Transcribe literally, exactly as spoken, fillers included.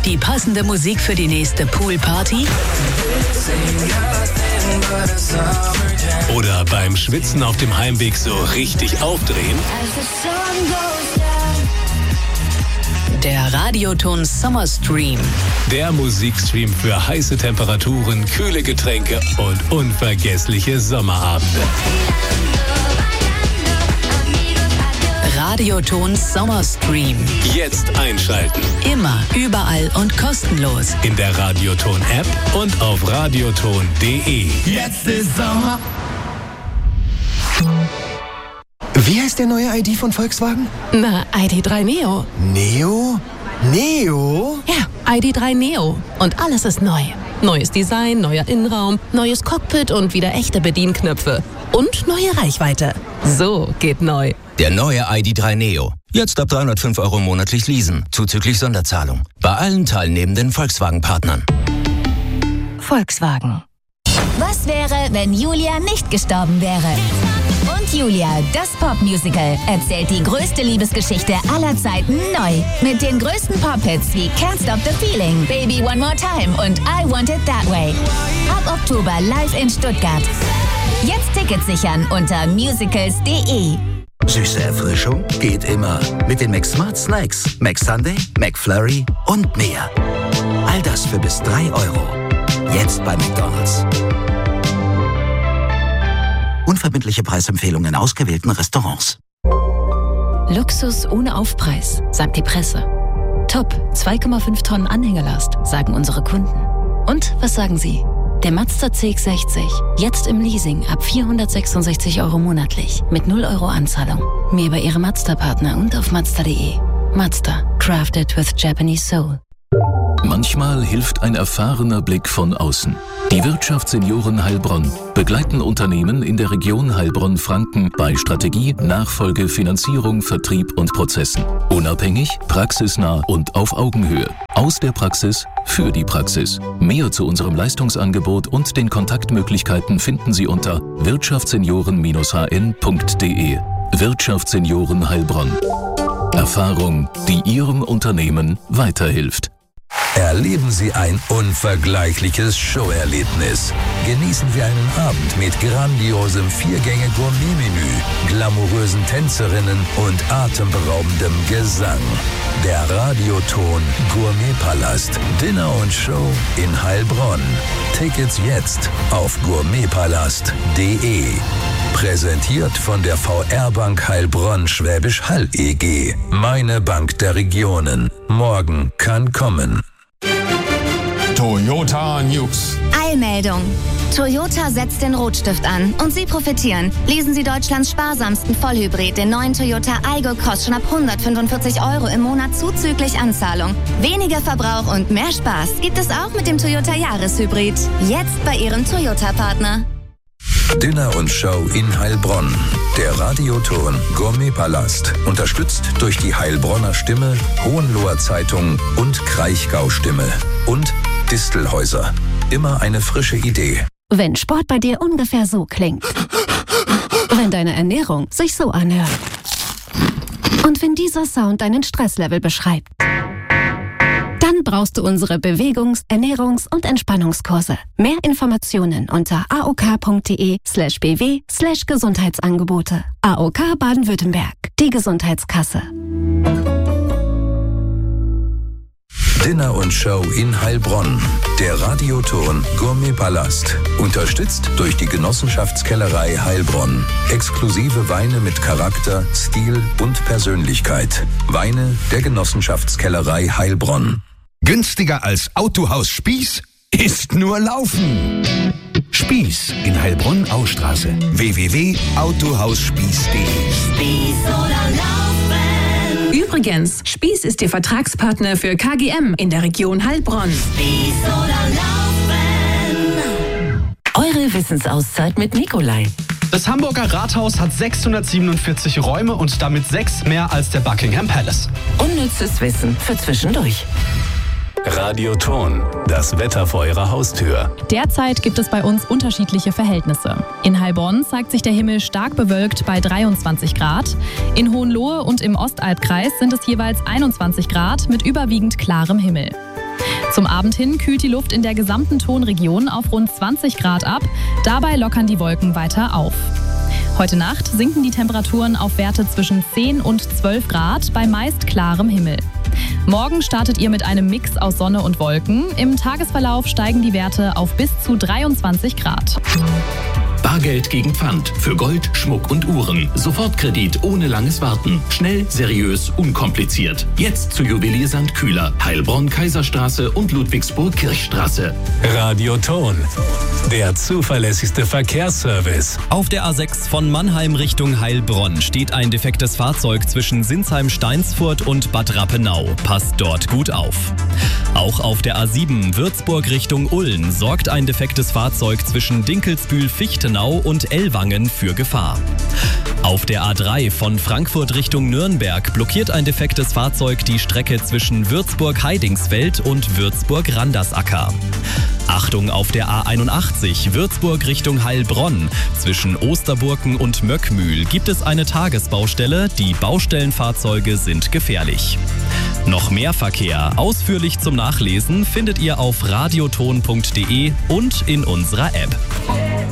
Die passende Musik für die nächste Poolparty? Oder beim Schwitzen auf dem Heimweg so richtig aufdrehen? Der Radioton Summer Stream. Der Musikstream für heiße Temperaturen, kühle Getränke und unvergessliche Sommerabende. Radioton Summer Stream. Jetzt einschalten. Immer, überall und kostenlos. In der Radioton-App und auf radioton punkt de. Jetzt ist Sommer. Wie heißt der neue I D von Volkswagen? Na, I D drei Neo. Neo? Neo? Ja, I D drei Neo. Und alles ist neu. Neues Design, neuer Innenraum, neues Cockpit und wieder echte Bedienknöpfe. Und neue Reichweite. So geht neu. Der neue I D drei Neo. Jetzt ab dreihundertfünf Euro monatlich leasen, zuzüglich Sonderzahlung. Bei allen teilnehmenden Volkswagen-Partnern. Volkswagen. Was wäre, wenn Julia nicht gestorben wäre? Und Julia, das Popmusical, erzählt die größte Liebesgeschichte aller Zeiten neu. Mit den größten Pop-Hits wie Can't Stop the Feeling, Baby One More Time und I Want It That Way. Ab Oktober live in Stuttgart. Jetzt Tickets sichern unter musicals punkt de. Süße Erfrischung geht immer. Mit den McSmart Snacks, McSunday, McFlurry und mehr. All das für bis drei Euro. Jetzt bei McDonald's. Unverbindliche Preisempfehlungen in ausgewählten Restaurants. Luxus ohne Aufpreis, sagt die Presse. Top, zwei Komma fünf Tonnen Anhängerlast, sagen unsere Kunden. Und was sagen Sie? Der Mazda C X sechzig, jetzt im Leasing ab vierhundertsechsundsechzig Euro monatlich, mit null Euro Anzahlung. Mehr bei Ihrem Mazda-Partner und auf mazda punkt de. Mazda, crafted with Japanese soul. Manchmal hilft ein erfahrener Blick von außen. Die Wirtschaftssenioren Heilbronn begleiten Unternehmen in der Region Heilbronn-Franken bei Strategie, Nachfolge, Finanzierung, Vertrieb und Prozessen. Unabhängig, praxisnah und auf Augenhöhe. Aus der Praxis für die Praxis. Mehr zu unserem Leistungsangebot und den Kontaktmöglichkeiten finden Sie unter wirtschaftssenioren Bindestrich h n punkt de. Wirtschaftssenioren Heilbronn. Erfahrung, die Ihrem Unternehmen weiterhilft. Erleben Sie ein unvergleichliches Showerlebnis. Genießen Sie einen Abend mit grandiosem Viergänge-Gourmet-Menü, glamourösen Tänzerinnen und atemberaubendem Gesang. Der Radioton Gourmetpalast. Dinner und Show in Heilbronn. Tickets jetzt auf gourmetpalast punkt de. Präsentiert von der V R-Bank Heilbronn Schwäbisch Hall E G. Meine Bank der Regionen. Morgen kann kommen. Toyota News. Eilmeldung. Toyota setzt den Rotstift an und Sie profitieren. Lesen Sie Deutschlands sparsamsten Vollhybrid, den neuen Toyota Aygo Cross, schon ab hundertfünfundvierzig Euro im Monat zuzüglich Anzahlung. Weniger Verbrauch und mehr Spaß gibt es auch mit dem Toyota Jahreshybrid. Jetzt bei Ihrem Toyota-Partner. Dinner und Show in Heilbronn. Der Radioton Gourmetpalast. Unterstützt durch die Heilbronner Stimme, Hohenloher Zeitung und Kraichgau Stimme. Und Distelhäuser. Immer eine frische Idee. Wenn Sport bei dir ungefähr so klingt. Wenn deine Ernährung sich so anhört. Und wenn dieser Sound deinen Stresslevel beschreibt. Dann brauchst du unsere Bewegungs-, Ernährungs- und Entspannungskurse. Mehr Informationen unter aok.de slash bw slash Gesundheitsangebote. A O K Baden-Württemberg, die Gesundheitskasse. Dinner und Show in Heilbronn. Der Radioton Gourmetpalast. Unterstützt durch die Genossenschaftskellerei Heilbronn. Exklusive Weine mit Charakter, Stil und Persönlichkeit. Weine der Genossenschaftskellerei Heilbronn. Günstiger als Autohaus Spieß ist nur Laufen. Spieß in Heilbronn-Austraße. w w w punkt autohausspieß punkt de. Spieß oder Laufen. Übrigens, Spieß ist Ihr Vertragspartner für K G M in der Region Heilbronn. Spieß oder Laufen. Eure Wissensauszeit mit Nikolai. Das Hamburger Rathaus hat sechshundertsiebenundvierzig Räume und damit sechs mehr als der Buckingham Palace. Unnützes Wissen für zwischendurch. Radioton, das Wetter vor Ihrer Haustür. Derzeit gibt es bei uns unterschiedliche Verhältnisse. In Heilbronn zeigt sich der Himmel stark bewölkt bei dreiundzwanzig Grad. In Hohenlohe und im Ostalbkreis sind es jeweils einundzwanzig Grad mit überwiegend klarem Himmel. Zum Abend hin kühlt die Luft in der gesamten Tonregion auf rund zwanzig Grad ab. Dabei lockern die Wolken weiter auf. Heute Nacht sinken die Temperaturen auf Werte zwischen zehn und zwölf Grad bei meist klarem Himmel. Morgen startet ihr mit einem Mix aus Sonne und Wolken. Im Tagesverlauf steigen die Werte auf bis zu dreiundzwanzig Grad. Bargeld gegen Pfand. Für Gold, Schmuck und Uhren. Sofortkredit ohne langes Warten. Schnell, seriös, unkompliziert. Jetzt zu Juwelier Sankt Kühler, Heilbronn, Kaiserstraße und Ludwigsburg Kirchstraße. Radioton. Der zuverlässigste Verkehrsservice. Auf der A sechs von Mannheim Richtung Heilbronn steht ein defektes Fahrzeug zwischen Sinsheim-Steinsfurt und Bad Rappenau. Passt dort gut auf. Auch auf der A sieben Würzburg Richtung Ulm sorgt ein defektes Fahrzeug zwischen Dinkelsbühl-Fichtenau und Ellwangen für Gefahr. Auf der A drei von Frankfurt Richtung Nürnberg blockiert ein defektes Fahrzeug die Strecke zwischen Würzburg-Heidingsfeld und Würzburg-Randersacker. Achtung auf der A einundachtzig Würzburg Richtung Heilbronn. Zwischen Osterburken und Möckmühl gibt es eine Tagesbaustelle. Die Baustellenfahrzeuge sind gefährlich. Noch mehr Verkehr ausführlich zum Nachlesen findet ihr auf radioton punkt de und in unserer App.